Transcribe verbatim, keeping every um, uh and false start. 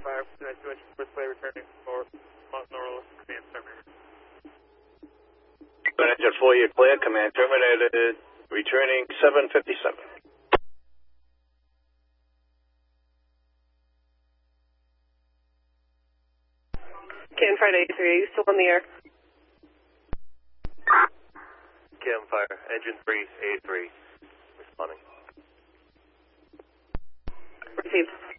five, two engine display returning for Mount Laurel command terminated. Twin engine four, you're clear, command terminated, returning seven fifty-seven. Cam Fire A three, are you still on the air? Cam Fire, engine three, A three, responding. Received.